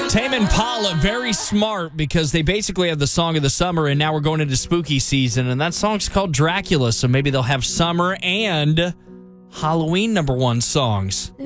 Tame Impala, very smart because they basically have the song of the summer, and now we're going into spooky season, and that song's called Dracula, so maybe they'll have summer and Halloween #1 songs.